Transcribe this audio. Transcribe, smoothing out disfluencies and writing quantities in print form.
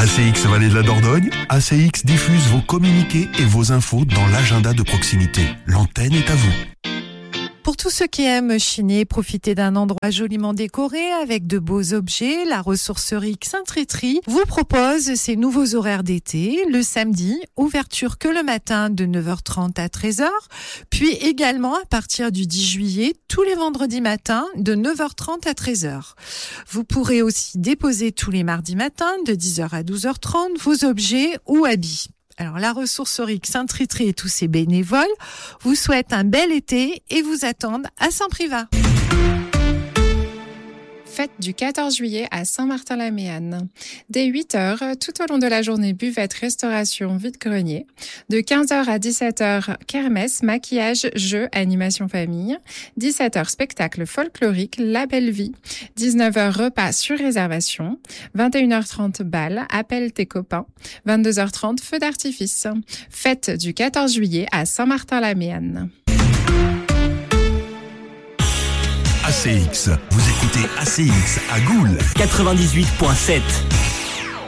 ACX Vallée de la Dordogne, ACX diffuse vos communiqués et vos infos dans l'agenda de proximité. L'antenne est à vous. Pour tous ceux qui aiment chiner, profiter d'un endroit joliment décoré avec de beaux objets, la ressourcerie Xintritri vous propose ses nouveaux horaires d'été. Le samedi, ouverture que le matin de 9h30 à 13h, puis également à partir du 10 juillet, tous les vendredis matins de 9h30 à 13h. Vous pourrez aussi déposer tous les mardis matins de 10h à 12h30 vos objets ou habits. Alors, la ressourcerie Xintritri et tous ses bénévoles vous souhaitent un bel été et vous attendent à Saint-Privat. Fête du 14 juillet à Saint-Martin-la-Méanne. Dès 8h, tout au long de la journée, buvette, restauration, vide-grenier. De 15h à 17h, kermesse, maquillage, jeux, animation famille. 17h, spectacle folklorique, La Belle Vie. 19h, repas sur réservation. 21h30, bal, appelle tes copains. 22h30, feu d'artifice. Fête du 14 juillet à Saint-Martin-la-Méanne. ACX, vous écoutez ACX à Goules 98.7.